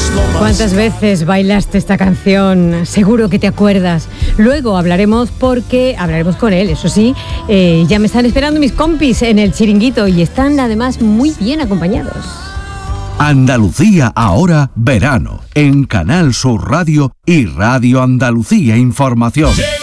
¿Cuántas veces bailaste esta canción? Seguro que te acuerdas. Luego hablaremos con él, eso sí. Ya me están esperando mis compis en el chiringuito y están además muy bien acompañados. Andalucía ahora verano en Canal Sur Radio y Radio Andalucía Información.